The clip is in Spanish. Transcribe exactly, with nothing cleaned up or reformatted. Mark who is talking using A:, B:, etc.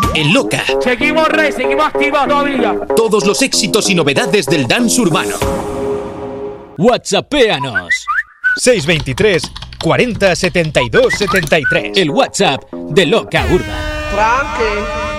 A: en Loca.
B: Seguimos rey, seguimos activos todavía.
A: Todos los éxitos y novedades del dance urbano.
C: WhatsAppéanos.
D: seis veintitrés cuarenta setenta y dos setenta y tres.
C: El WhatsApp de Loca Urban.
E: Frankie.